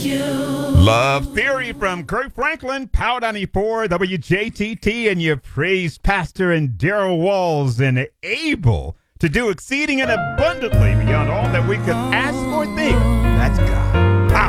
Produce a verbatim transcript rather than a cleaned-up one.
Love Theory from Kirk Franklin, Power ninety-four, W J T T, and you praised Pastor and Daryl Walls and able to do exceeding and abundantly beyond all that we could ask or think. That's God.